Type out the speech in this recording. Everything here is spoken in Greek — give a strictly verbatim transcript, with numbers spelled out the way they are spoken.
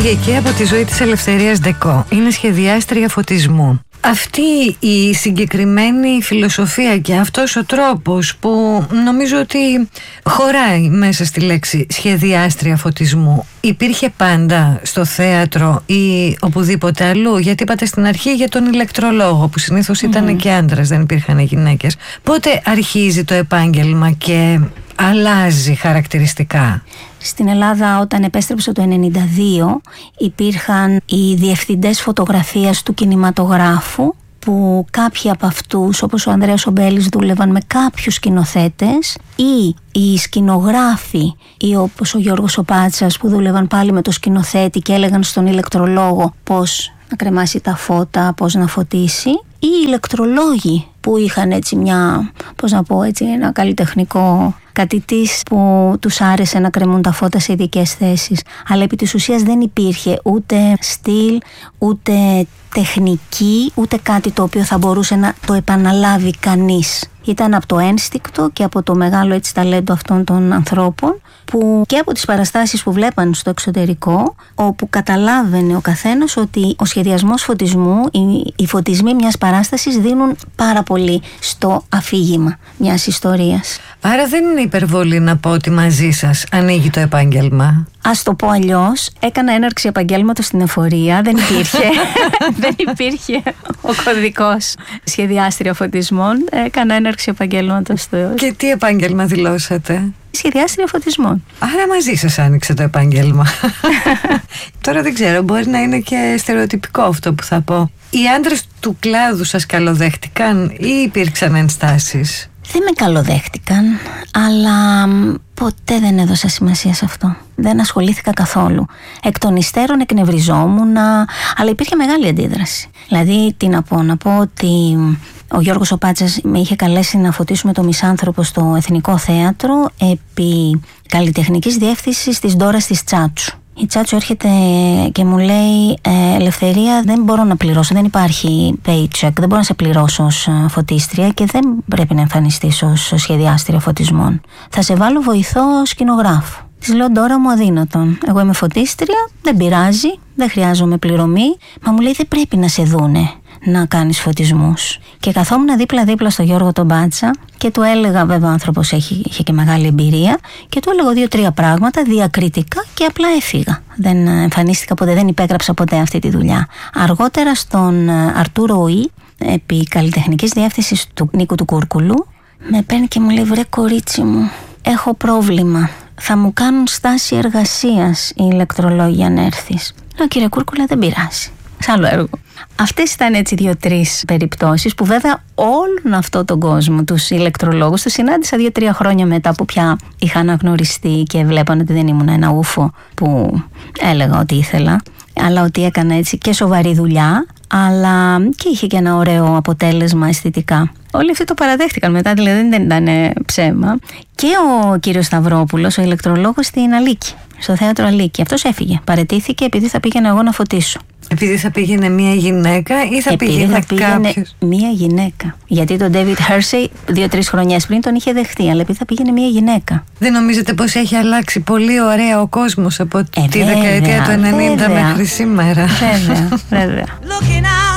Έφυγε και από τη ζωή της Ελευθερίας Ντεκό. Είναι σχεδιάστρια φωτισμού. Αυτή η συγκεκριμένη φιλοσοφία και αυτός ο τρόπος που νομίζω ότι χωράει μέσα στη λέξη σχεδιάστρια φωτισμού υπήρχε πάντα στο θέατρο ή οπουδήποτε αλλού? Γιατί είπατε στην αρχή για τον ηλεκτρολόγο που συνήθως ήταν mm. και άντρας, δεν υπήρχαν γυναίκες. Πότε αρχίζει το επάγγελμα και αλλάζει χαρακτηριστικά? Στην Ελλάδα, όταν επέστρεψε το ενενήντα δύο, υπήρχαν οι διευθυντές φωτογραφίας του κινηματογράφου, που κάποιοι από αυτούς, όπως ο Ανδρέας Ομπέλης, δούλευαν με κάποιους σκηνοθέτες, ή οι σκηνογράφοι, ή όπως ο Γιώργος ο Πάτσας, που δούλευαν πάλι με το σκηνοθέτη και έλεγαν στον ηλεκτρολόγο πώς να κρεμάσει τα φώτα, πώς να φωτίσει, ή οι ηλεκτρολόγοι που είχαν έτσι μια, πώς να πω έτσι, ένα καλλιτεχνικό κατητής που τους άρεσε να κρεμούν τα φώτα σε ειδικές θέσεις. Αλλά επί της ουσίας δεν υπήρχε ούτε στυλ, ούτε τεχνική, ούτε κάτι το οποίο θα μπορούσε να το επαναλάβει κανείς. Ήταν από το ένστικτο και από το μεγάλο έτσι ταλέντο αυτών των ανθρώπων, που και από τις παραστάσεις που βλέπαν στο εξωτερικό, όπου καταλάβαινε ο καθένας ότι ο σχεδιασμός φωτισμού, οι, οι φωτισμοί μιας παράστασης δίνουν πάρα πολύ στο αφήγημα μιας ιστορίας. Άρα δεν είναι υπερβολή να πω ότι μαζί σας ανοίγει το επάγγελμα? Ας το πω αλλιώς, έκανα έναρξη επαγγέλματος στην εφορία, δεν υπήρχε, δεν υπήρχε ο κωδικός σχεδιάστρια φωτισμών, έκανα έναρξη επαγγέλματος στο... Και τι επάγγελμα δηλώσατε? Σχεδιάστρια φωτισμών. Άρα μαζί σας άνοιξε το επάγγελμα. Τώρα δεν ξέρω, μπορεί να είναι και στερεοτυπικό αυτό που θα πω. Οι άντρες του κλάδου σας καλοδέχτηκαν ή υπήρξαν ενστάσεις? Δεν με καλοδέχτηκαν, αλλά ποτέ δεν έδωσα σημασία σε αυτό. Δεν ασχολήθηκα καθόλου. Εκ των υστέρων εκνευριζόμουν, αλλά υπήρχε μεγάλη αντίδραση. Δηλαδή, τι να πω, να πω ότι ο Γιώργος ο Πάτσας με είχε καλέσει να φωτίσουμε το Μισάνθρωπο στο Εθνικό Θέατρο επί καλλιτεχνικής διεύθυνσης της Ντόρας της Τσάτσου. Η Τσάτσου έρχεται και μου λέει ε, Ελευθερία, δεν μπορώ να πληρώσω, δεν υπάρχει paycheck, δεν μπορώ να σε πληρώσω ως φωτίστρια και δεν πρέπει να εμφανιστείς ως σχεδιάστρια φωτισμών. Θα σε βάλω βοηθό σκηνογράφου. Της λέω Ντόρα μου, αδύνατον. Εγώ είμαι φωτίστρια, δεν πειράζει, δεν χρειάζομαι πληρωμή. Μα μου λέει δεν πρέπει να σε δούνε να κάνεις φωτισμούς. Και καθόμουν δίπλα-δίπλα στο Γιώργο τον Μπάτσα και του έλεγα, βέβαια ο άνθρωπος έχει, είχε και μεγάλη εμπειρία, και του έλεγα δύο-τρία πράγματα διακριτικά και απλά έφυγα. Δεν εμφανίστηκα ποτέ, δεν υπέγραψα ποτέ αυτή τη δουλειά. Αργότερα στον Αρτούρο Ουή, επί καλλιτεχνικής διεύθυνσης του Νίκου του Κούρκουλου, με παίρνει και μου λέει βρε κορίτσι μου, έχω πρόβλημα. Θα μου κάνουν στάση εργασίας οι ηλεκτρολόγοι αν έρθεις. Λέω κύριε Κούρκουλα, δεν πειράζει. Σ' άλλο έργο. Αυτές ήταν έτσι δύο-τρεις περιπτώσεις που βέβαια όλον αυτό τον κόσμο, τους ηλεκτρολόγους, τους συνάντησα δύο-τρία χρόνια μετά που πια είχα αναγνωριστεί και βλέπαν ότι δεν ήμουν ένα ούφο που έλεγα ότι ήθελα, αλλά ότι έκανα έτσι και σοβαρή δουλειά, αλλά και είχε και ένα ωραίο αποτέλεσμα αισθητικά. Όλοι αυτοί το παραδέχτηκαν μετά, δηλαδή δεν ήταν ψέμα. Και ο κύριος Σταυρόπουλος, ο ηλεκτρολόγος στην Αλίκη, στο θέατρο Αλίκη, αυτός έφυγε, παραιτήθηκε επειδή θα πήγαινα εγώ να φωτίσω. Επειδή θα πήγαινε μία γυναίκα ή θα επειδή πήγαινε, θα πήγαινε κάποιος? Μία γυναίκα. Γιατί τον David Hershey δύο-τρεις χρονιές πριν τον είχε δεχτεί, αλλά επειδή θα πήγαινε μία γυναίκα. Δεν νομίζετε πως έχει αλλάξει πολύ ωραία ο κόσμος από ε, τη βέβαια, δεκαετία του ενενήντα βέβαια. Μέχρι σήμερα? Βέβαια, βέβαια.